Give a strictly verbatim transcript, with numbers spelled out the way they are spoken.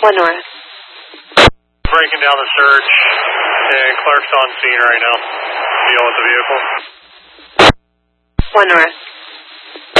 One north. Breaking down the search, and Clark's on scene right now. Deal with the vehicle. One north.